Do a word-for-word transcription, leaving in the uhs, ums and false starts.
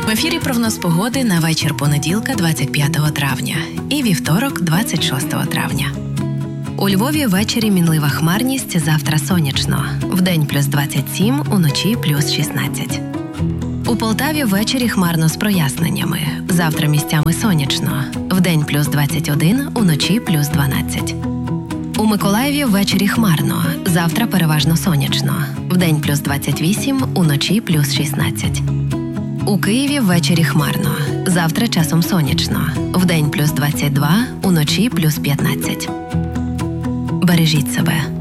В ефірі прогноз погоди на вечір понеділка, двадцять п'ятого травня, і вівторок, двадцять шостого травня. У Львові ввечері мінлива хмарність, завтра сонячно. Вдень плюс двадцять сім, уночі плюс шістнадцять. У Полтаві ввечері хмарно з проясненнями. Завтра місцями сонячно. Вдень плюс двадцять один, уночі плюс дванадцять. У Миколаєві ввечері хмарно. Завтра переважно сонячно. Вдень плюс двадцять вісім, уночі плюс шістнадцять. У Києві ввечері хмарно. Завтра часом сонячно. Вдень плюс двадцять два, уночі плюс п'ятнадцять. Бережіть себе.